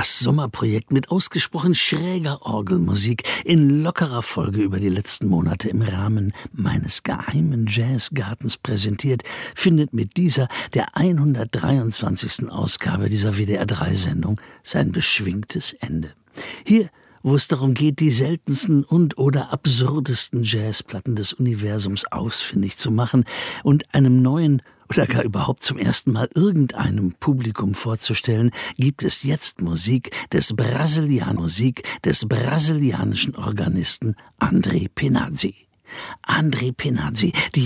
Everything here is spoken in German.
Das Sommerprojekt mit ausgesprochen schräger Orgelmusik in lockerer Folge über die letzten Monate im Rahmen meines geheimen Jazzgartens präsentiert, findet mit dieser, der 123. Ausgabe dieser WDR-3-Sendung sein beschwingtes Ende. Hier, wo es darum geht, die seltensten und/oder absurdesten Jazzplatten des Universums ausfindig zu machen und einem neuen oder gar überhaupt zum ersten Mal irgendeinem Publikum vorzustellen, gibt es jetzt Musik des brasilianischen Organisten André Penazzi. André Penazzi, die